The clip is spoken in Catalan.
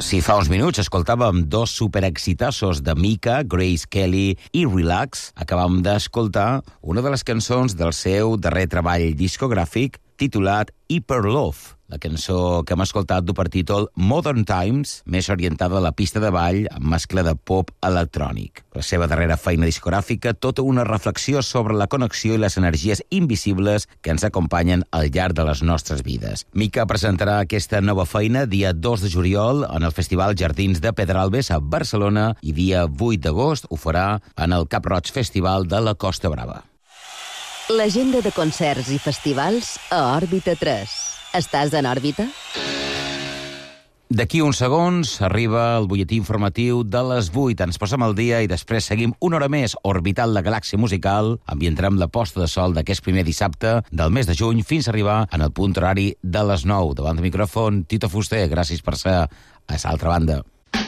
Si fa uns minuts escoltàvem dos superexitossos de Mika, Grace Kelly i Relax, acabàvem d'escoltar una de les cançons del seu darrer treball discogràfic titulat Hyper Love. La cançó que hem escoltat du per títol Modern Times, més orientada a la pista de ball amb mescla de pop electrònic. La seva darrera feina discogràfica, tota una reflexió sobre la connexió i les energies invisibles que ens acompanyen al llarg de les nostres vides. Mika presentarà aquesta nova feina dia 2 de juliol en el Festival Jardins de Pedralbes a Barcelona i dia 8 d'agost ho farà en el Cap Roig Festival de la Costa Brava. L'agenda de concerts i festivals a Òrbita 3. Estàs en òrbita? D'aquí uns segons arriba el butlletí informatiu de les 8. Ens posem al dia i després seguim una hora més orbitant la galàxia musical. Ambientarem la posta de sol d'aquest primer dissabte del mes de juny fins a arribar en el punt horari de les 9. Davant del micròfon, Tito Fuster. Gràcies per ser a l'altra banda.